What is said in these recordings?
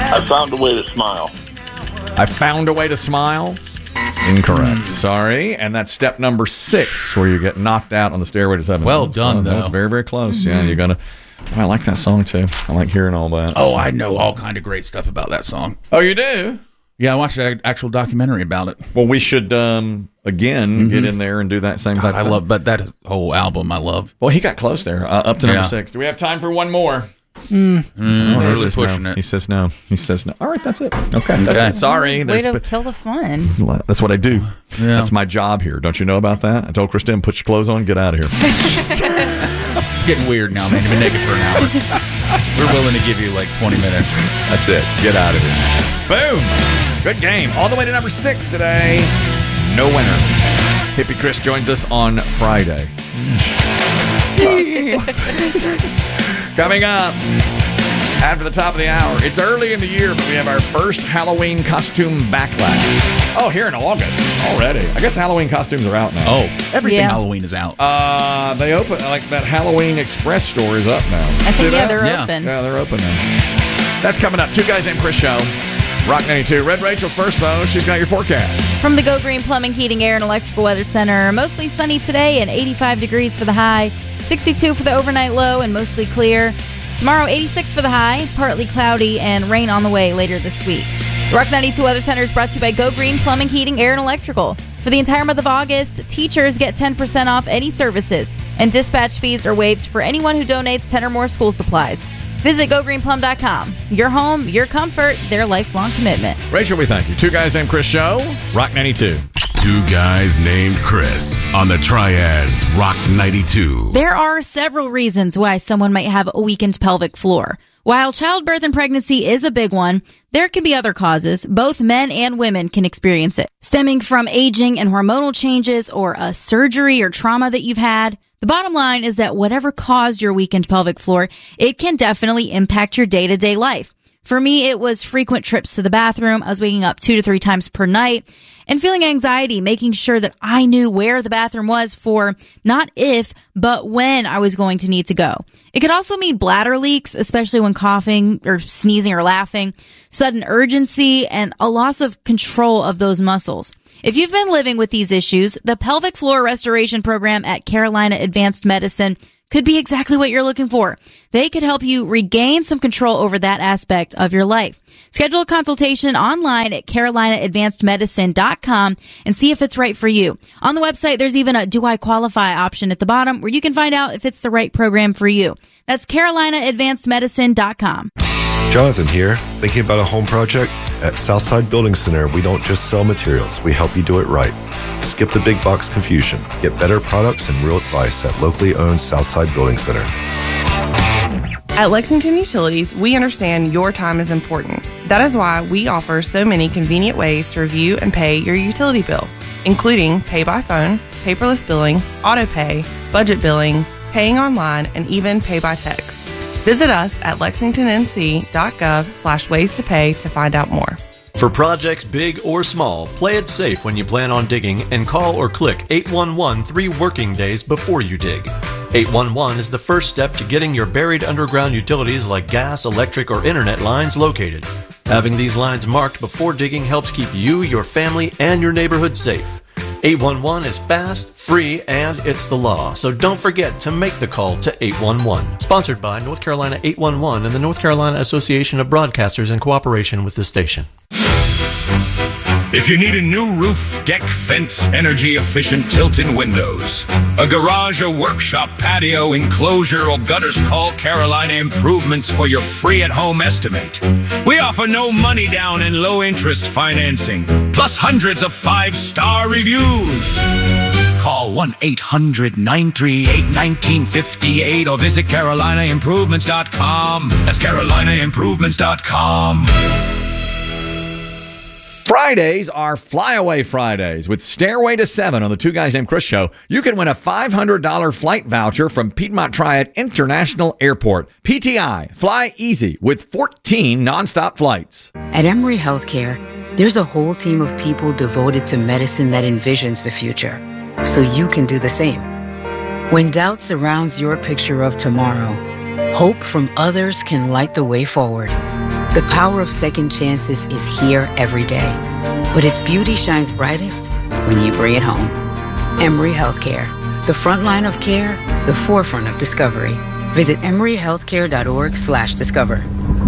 I found a way to smile. I found a way to smile. Incorrect. Sorry. And that's step number 6, where you get knocked out on the stairway to 7. Well done, though. That was very, very close. Yeah, you're going to... I like that song, too. I like hearing all that. Oh, I know all kind of great stuff about that song. Oh, you do? Yeah, I watched an actual documentary about it. Well, we should, again, get in there and do that same type of thing. But that whole album I love. Well, he got close there, up to number 6. Do we have time for one more? Really pushing it. He says no. He says no. All right, that's it. Okay. That's it. Sorry. Way to kill the fun. That's what I do. Yeah. That's my job here. Don't you know about that? I told Kristen, put your clothes on, get out of here. It's getting weird now, man. You've been naked for an hour. We're willing to give you like 20 minutes. That's it. Get out of here. Boom. Good game. All the way to number 6 today. No winner. Hippie Chris joins us on Friday. Coming up after the top of the hour. It's early in the year, but we have our first Halloween costume backlash. Oh, here in August already. I guess Halloween costumes are out now. Oh, everything Yeah. Halloween is out. They open, like that Halloween Express store is up now. I See think, that? they're Yeah. open. Yeah, they're open now. That's coming up. Two Guys Named Chris show. Rock 92. Red Rachel's first, though. She's got your forecast. From the Go Green Plumbing, Heating, Air, and Electrical Weather Center, mostly sunny today and 85 degrees for the high, 62 for the overnight low and mostly clear. Tomorrow, 86 for the high, partly cloudy, and rain on the way later this week. The Rock 92 Weather Center is brought to you by Go Green Plumbing, Heating, Air, and Electrical. For the entire month of August, teachers get 10% off any services, and dispatch fees are waived for anyone who donates 10 or more school supplies. Visit GoGreenPlum.com. Your home, your comfort, their lifelong commitment. Rachel, we thank you. Two Guys Named Chris show. Rock 92. Two Guys Named Chris on the Triads Rock 92. There are several reasons why someone might have a weakened pelvic floor. While childbirth and pregnancy is a big one, there can be other causes. Both men and women can experience it, stemming from aging and hormonal changes or a surgery or trauma that you've had. The bottom line is that whatever caused your weakened pelvic floor, it can definitely impact your day-to-day life. For me, it was frequent trips to the bathroom. I was waking up 2 to 3 times per night and feeling anxiety, making sure that I knew where the bathroom was for not if, but when I was going to need to go. It could also mean bladder leaks, especially when coughing or sneezing or laughing, sudden urgency, and a loss of control of those muscles. If you've been living with these issues, the Pelvic Floor Restoration Program at Carolina Advanced Medicine could be exactly what you're looking for. They could help you regain some control over that aspect of your life. Schedule a consultation online at CarolinaAdvancedMedicine.com and see if it's right for you. On the website, there's even a Do I Qualify option at the bottom where you can find out if it's the right program for you. That's CarolinaAdvancedMedicine.com. Jonathan here, thinking about a home project? At Southside Building Center, we don't just sell materials, we help you do it right. Skip the big box confusion. Get better products and real advice at locally owned Southside Building Center. At Lexington Utilities, we understand your time is important. That is why we offer so many convenient ways to review and pay your utility bill, including pay by phone, paperless billing, auto pay, budget billing, paying online, and even pay by text. Visit us at lexingtonnc.gov/ways to pay to find out more. For projects big or small, play it safe when you plan on digging and call or click 811 3 working days before you dig. 811 is the first step to getting your buried underground utilities like gas, electric, or internet lines located. Having these lines marked before digging helps keep you, your family, and your neighborhood safe. 811 is fast, free, and it's the law. So don't forget to make the call to 811. Sponsored by North Carolina 811 and the North Carolina Association of Broadcasters in cooperation with the station. If you need a new roof, deck, fence, energy-efficient tilt-in windows, a garage or workshop patio enclosure or gutters, call Carolina Improvements for your free at-home estimate. We offer no money down and low-interest financing, plus hundreds of 5-star reviews. Call 1-800-938-1958 or visit CarolinaImprovements.com. That's CarolinaImprovements.com. Fridays are Flyaway Fridays. With Stairway to 7 on the Two Guys Named Chris show, you can win a $500 flight voucher from Piedmont Triad International Airport. PTI, fly easy with 14 nonstop flights. At Emory Healthcare, there's a whole team of people devoted to medicine that envisions the future, so you can do the same. When doubt surrounds your picture of tomorrow, hope from others can light the way forward. The power of second chances is here every day. But its beauty shines brightest when you bring it home. Emory Healthcare. The front line of care, the forefront of discovery. Visit emoryhealthcare.org/discover.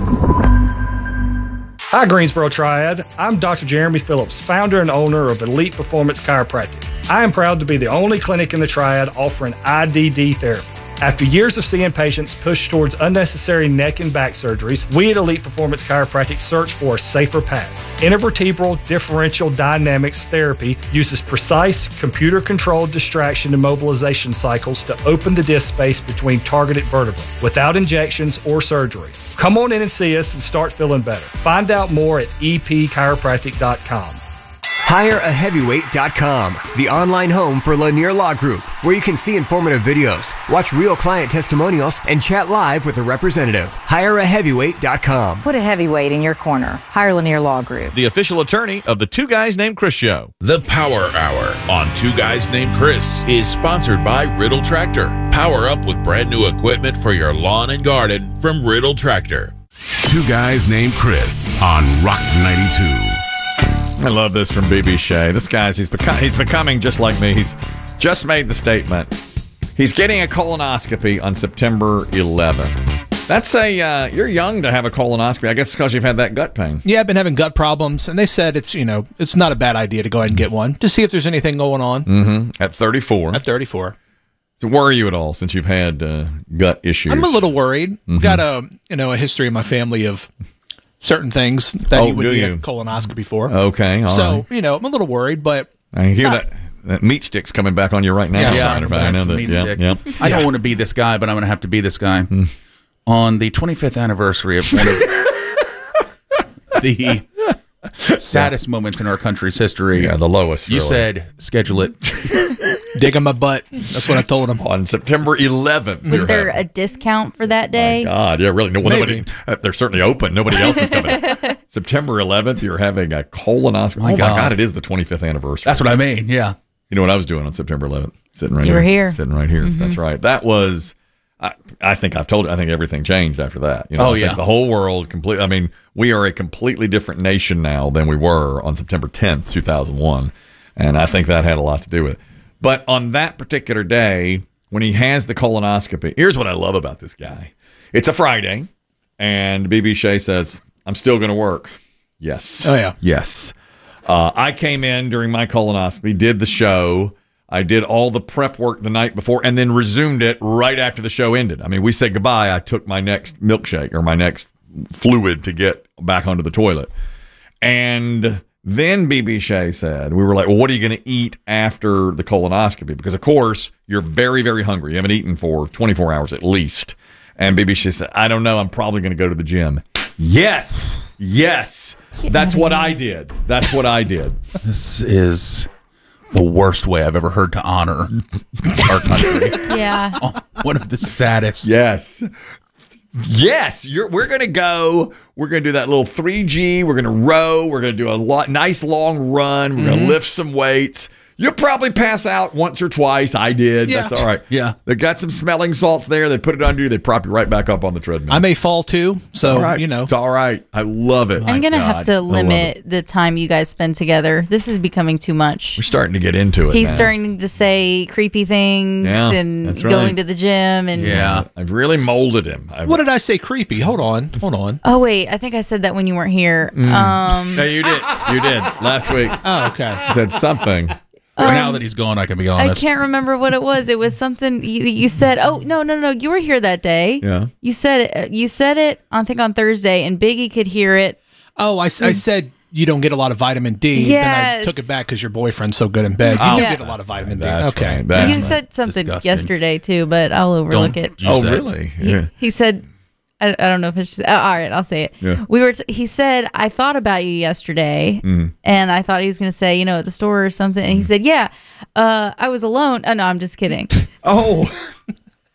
Hi, Greensboro Triad. I'm Dr. Jeremy Phillips, founder and owner of Elite Performance Chiropractic. I am proud to be the only clinic in the Triad offering IDD therapy. After years of seeing patients push towards unnecessary neck and back surgeries, we at Elite Performance Chiropractic search for a safer path. Intervertebral differential dynamics therapy uses precise, computer-controlled distraction and mobilization cycles to open the disc space between targeted vertebrae without injections or surgery. Come on in and see us and start feeling better. Find out more at epchiropractic.com. HireAHeavyweight.com, the online home for Lanier Law Group, where you can see informative videos, watch real client testimonials, and chat live with a representative. HireAHeavyweight.com. Put a heavyweight in your corner. Hire Lanier Law Group. The official attorney of the Two Guys Named Chris show. The Power Hour on Two Guys Named Chris is sponsored by Riddle Tractor. Power up with brand new equipment for your lawn and garden from Riddle Tractor. Two Guys Named Chris on Rock 92. I love this from BB Shea. This guy's he's becoming just like me. He's just made the statement. He's getting a colonoscopy on September 11th. That's you're young to have a colonoscopy. I guess it's because you've had that gut pain. Yeah, I've been having gut problems, and they said it's not a bad idea to go ahead and get one to see if there's anything going on. Mm-hmm. At 34. At 34. So worry you at all since you've had gut issues? I'm a little worried. Mm-hmm. Got a history in my family of certain things that you would need a colonoscopy for. Okay, all right. I'm a little worried, but I hear that meat stick's coming back on you right now. Yeah, I know that. Meat stick. I don't want to be this guy, but I'm going to have to be this guy. On the 25th anniversary of one of the saddest moments in our country's history. Yeah, the lowest. You really. said, schedule it. Dig in my butt. That's what I told him. On September 11th. Was there a discount for that day? God, yeah, really. No, nobody. They're certainly open. Nobody else is coming. September 11th, you're having a colonoscopy. Oh my God, it is the 25th anniversary. That's what I mean. Yeah. You know what I was doing on September 11th? Sitting right here. You were here. Sitting right here. Mm-hmm. That's right. That was. I think I've told you. I think everything changed after that. I think the whole world completely. I mean, we are a completely different nation now than we were on September 10th, 2001, and I think that had a lot to do with it. But on that particular day, when he has the colonoscopy, here's what I love about this guy. It's a Friday, and BB Shea says, "I'm still going to work." Yes. Oh yeah. Yes. I came in during my colonoscopy, did the show. I did all the prep work the night before and then resumed it right after the show ended. I mean, we said goodbye. I took my next milkshake or my next fluid to get back onto the toilet. And then BB Shea said, we were like, well, what are you going to eat after the colonoscopy? Because, of course, you're very, very hungry. You haven't eaten for 24 hours at least. And BB Shea said, I don't know. I'm probably going to go to the gym. Yes. Yes. That's what I did. That's what I did. This is the worst way I've ever heard to honor our country. Yeah. Oh, one of the saddest. Yes. Yes. We're going to go. We're going to do that little 3G. We're going to row. We're going to do a nice long run. We're going to lift some weights. You'll probably pass out once or twice. I did. Yeah. That's all right. Yeah. They got some smelling salts there. They put it under you. They prop you right back up on the treadmill. I may fall too, so, It's all right. I love it. I'm going to have to limit the time you guys spend together. This is becoming too much. We're starting to get into it. He's man. starting to say creepy things and going to the gym. And I've really molded him. What did I say creepy? Hold on. Oh, wait. I think I said that when you weren't here. No, you did. You did. Last week. Oh, okay. You said something. Now that he's gone, I can be honest. I can't remember what it was. It was something you said. Oh, no. You were here that day. Yeah. You said it, I think, on Thursday, and Biggie could hear it. Oh, I said you don't get a lot of vitamin D. Yes. Then I took it back because your boyfriend's so good in bed. You do get a lot of vitamin D. Okay. Right. You said something yesterday, too, but I'll overlook it. Oh, really? He said... I don't know if it's all right. I'll say it. Yeah. He said, I thought about you yesterday, and I thought he was going to say, at the store or something. And he said, yeah, I was alone. Oh, no, I'm just kidding. Oh,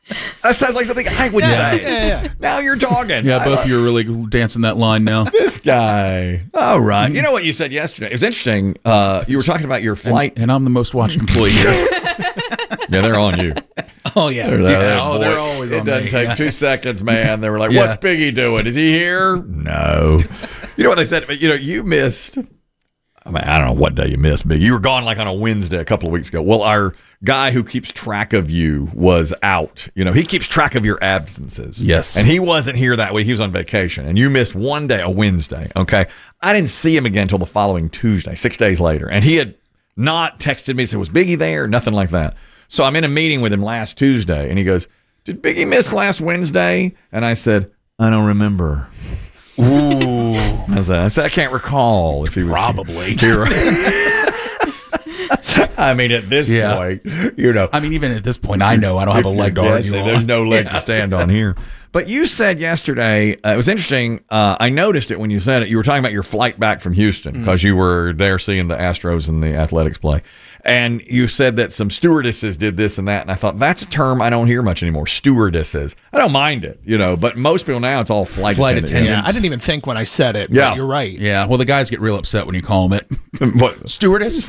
That sounds like something I would say. Yeah. Now you're talking. Yeah, both of you are really dancing that line now. This guy. All right. You know what you said yesterday? It was interesting. You were talking about your flight. And I'm the most watched employee. Yeah, they're on you. Oh, yeah. They're always on me. It doesn't take 2 seconds, man. They were like, Yeah. what's Biggie doing? Is he here? No. You know what they said? But, you missed. I mean, I don't know what day you missed, Biggie. You were gone like on a Wednesday a couple of weeks ago. Well, our guy who keeps track of you was out. He keeps track of your absences. Yes. And he wasn't here that week. He was on vacation. And you missed one day, a Wednesday. Okay. I didn't see him again until the following Tuesday, 6 days later. And he had not texted me, said, was Biggie there? Nothing like that. So I'm in a meeting with him last Tuesday, and he goes, did Biggie miss last Wednesday? And I said, I don't remember. Ooh. I said, I can't recall if he was Probably. here. I mean, at this point, I mean, even at this point, I know I don't have a leg to argue on. There's no leg to stand on here. But you said yesterday, it was interesting. I noticed it when you said it. You were talking about your flight back from Houston because you were there seeing the Astros and the Athletics play. And you said that some stewardesses did this and that. And I thought, that's a term I don't hear much anymore, stewardesses. I don't mind it, but most people now, it's all flight attendants. Yeah, I didn't even think when I said it. Yeah. But you're right. Yeah, well, the guys get real upset when you call them it. What? Stewardess?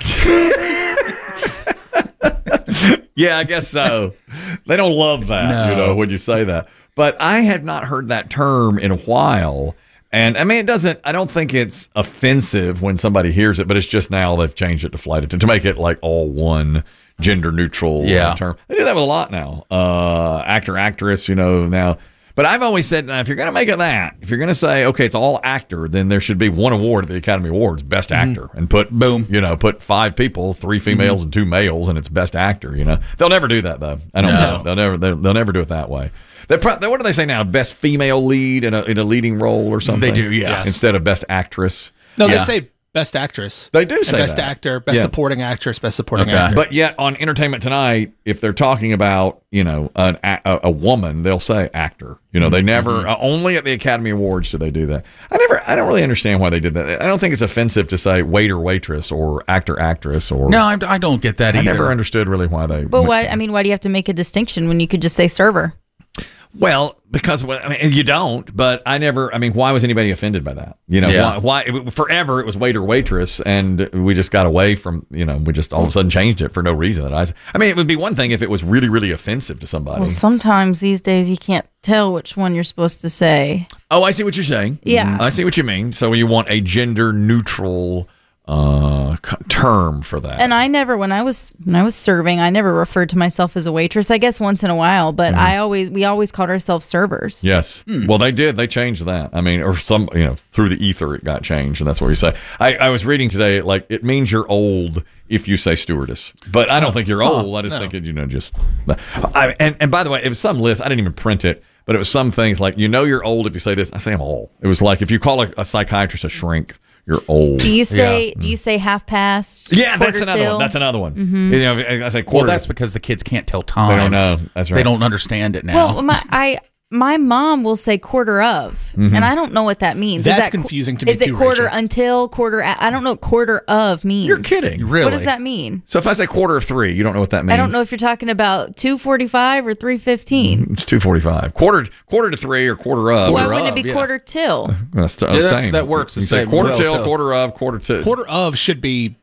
Yeah, I guess so. They don't love that, when you say that. But I had not heard that term in a while. And I mean, I don't think it's offensive when somebody hears it, but it's just now they've changed it to flight attendant to make it like all one gender neutral term. They do that with a lot now. Actor, actress, now. But I've always said, now, if you're going to make it that, if you're going to say, okay, it's all actor, then there should be one award at the Academy Awards, Best Actor, and put 5 people, 3 females and 2 males, and it's Best Actor. They'll never do that though. I don't know. They'll never do it that way. What do they say now? Best female lead in a leading role or something? They do, yeah. Instead of Best Actress. No, they say Best Actress. They do say Best that. Actor, Best Supporting Actress, Best Supporting Actor. But yet on Entertainment Tonight, if they're talking about a woman, they'll say actor. They never only at the Academy Awards do they do that. I don't really understand why they did that. I don't think it's offensive to say waiter, waitress, or actor, actress, or no, I don't get that either. I never understood really why they. But why? I mean, why do you have to make a distinction when you could just say server? Well, because you don't, but why was anybody offended by that? Why forever it was waiter, waitress, and we just got away from, we just all of a sudden changed it for no reason. It would be one thing if it was really, really offensive to somebody. Well, sometimes these days you can't tell which one you're supposed to say. Oh, I see what you're saying. Yeah. I see what you mean. So you want a gender neutral term for that. And I never, when I was serving, I never referred to myself as a waitress. I guess once in a while, but we always called ourselves servers. Yes. Well, they did. They changed that. Or some, through the ether, it got changed, and that's what you say. I was reading today, like it means you're old if you say stewardess, but I don't think you're old. I just think it, just. And by the way, it was some list. I didn't even print it. But it was some things like, you're old if you say this. I say I'm old. It was like if you call a psychiatrist a shrink, you're old. Do you say half past? Yeah, that's another one. That's another one. Mm-hmm. I say quarter. Well, that's because the kids can't tell time. They don't know. That's right. They don't understand it now. Well, my mom will say quarter of, and I don't know what that means. That's confusing to me. Is it quarter until, quarter? I don't know what quarter of means. You're kidding, really? What does that mean? So if I say quarter of 3, you don't know what that means? I don't know if you're talking about 2:45 or 3:15. It's 2:45. Quarter to 3 or quarter of. Why wouldn't it be quarter till? That's the same. That works. You say quarter till, quarter of, quarter to. Quarter of should be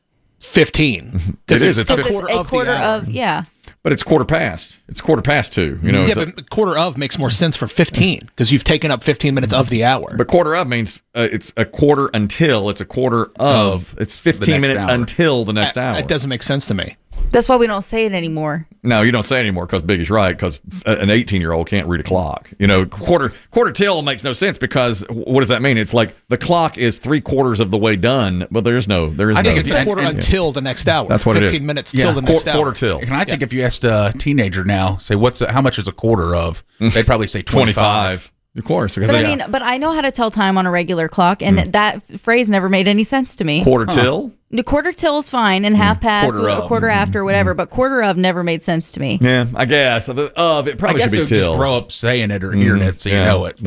15. It is. It's a quarter of the hour. But it's quarter past. It's quarter past 2. But quarter of makes more sense for 15 because you've taken up 15 minutes of the hour. But quarter of means it's a quarter until. It's a quarter of. It's 15 minutes until the next hour. That doesn't make sense to me. That's why we don't say it anymore. No, you don't say it anymore because Biggie's right, because an 18-year-old can't read a clock. Quarter till makes no sense because what does that mean? It's like the clock is 3/4 of the way done, but I think it's a quarter until the next hour. That's what it is. 15 minutes till the next hour. Quarter till. And I think if you asked a teenager now, say, how much is a quarter of? They'd probably say 25. Of course. But I know how to tell time on a regular clock, and that phrase never made any sense to me. Quarter till? The quarter till is fine, and half past, quarter after, whatever, but quarter of never made sense to me. Yeah, I guess. It probably should be till. Just grow up saying it or hearing it so you know it.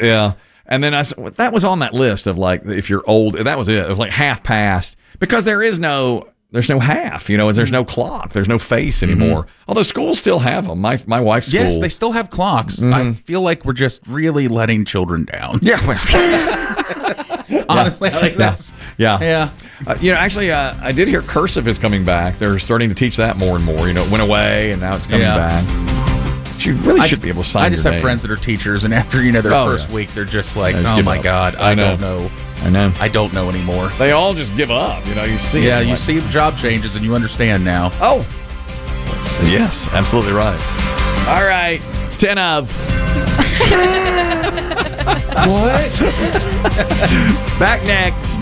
And then that was on that list of like, if you're old, that was it. It was like half past, because there is no half, and there's no clock. There's no face anymore. Although schools still have them. My wife's school. Yes, they still have clocks. I feel like we're just really letting children down. Yeah. Honestly, I think that's... Yeah. Actually, I did hear cursive is coming back. They're starting to teach that more and more. It went away, and now it's coming back. But you really should be able to sign I just your have name. friends that are teachers, and after, their first week, they're just like, oh, my God, I don't know. I know. I don't know anymore. They all just give up. You see it. Yeah, you see job changes, and you understand now. Oh. Yes, absolutely right. All right. It's 10 of. What? Back next.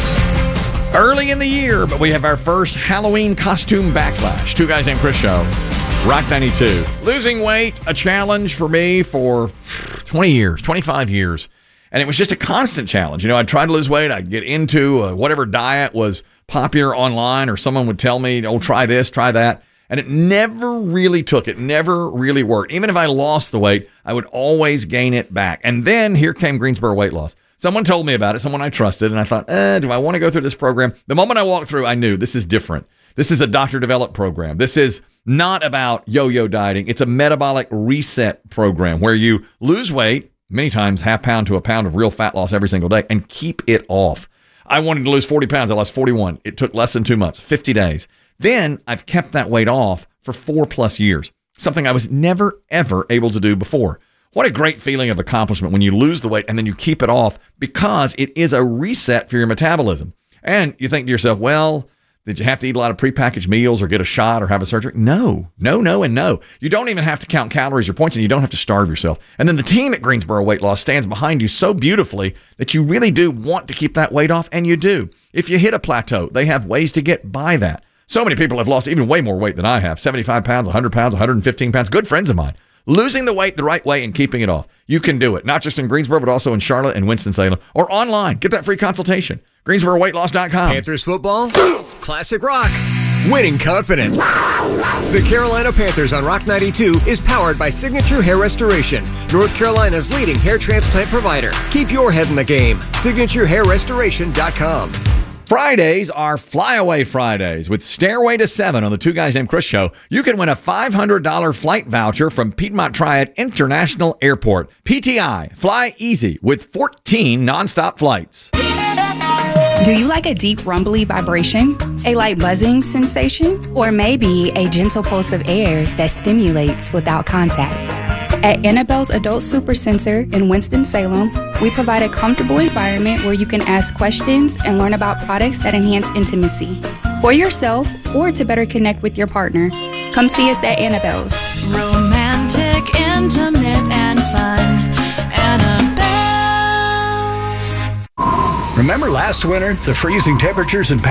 Early in the year, but we have our first Halloween costume backlash. Two Guys Named Chris show. Rock 92. Losing weight, a challenge for me for 20 years, 25 years. And it was just a constant challenge. I'd try to lose weight. I'd get into whatever diet was popular online, or someone would tell me, try this, try that. And it never really took. It never really worked. Even if I lost the weight, I would always gain it back. And then here came Greensboro Weight Loss. Someone told me about it, someone I trusted, and I thought, do I want to go through this program? The moment I walked through, I knew this is different. This is a doctor-developed program. This is not about yo-yo dieting. It's a metabolic reset program where you lose weight, many times half pound to a pound of real fat loss every single day, and keep it off. I wanted to lose 40 pounds. I lost 41. It took less than 2 months, 50 days. Then I've kept that weight off for 4+ years, something I was never, ever able to do before. What a great feeling of accomplishment when you lose the weight and then you keep it off, because it is a reset for your metabolism. And you think to yourself, well, did you have to eat a lot of prepackaged meals or get a shot or have a surgery? No, and no. You don't even have to count calories or points, and you don't have to starve yourself. And then the team at Greensboro Weight Loss stands behind you so beautifully that you really do want to keep that weight off, and you do. If you hit a plateau, they have ways to get by that. So many people have lost even way more weight than I have. 75 pounds, 100 pounds, 115 pounds. Good friends of mine. Losing the weight the right way and keeping it off. You can do it. Not just in Greensboro, but also in Charlotte and Winston-Salem. Or online. Get that free consultation. GreensboroWeightLoss.com. Panthers football, classic rock, winning confidence. The Carolina Panthers on Rock 92 is powered by Signature Hair Restoration, North Carolina's leading hair transplant provider. Keep your head in the game. SignatureHairRestoration.com. Fridays are Flyaway Fridays. With Stairway to 7 on the Two Guys Named Chris show, you can win a $500 flight voucher from Piedmont Triad International Airport. PTI, fly easy with 14 nonstop flights. Do you like a deep rumbly vibration, a light buzzing sensation, or maybe a gentle pulse of air that stimulates without contact? At Annabelle's Adult Super Center in Winston-Salem, we provide a comfortable environment where you can ask questions and learn about products that enhance intimacy. For yourself or to better connect with your partner, come see us at Annabelle's. Romantic, intimate, and fun. Annabelle's. Remember last winter, the freezing temperatures and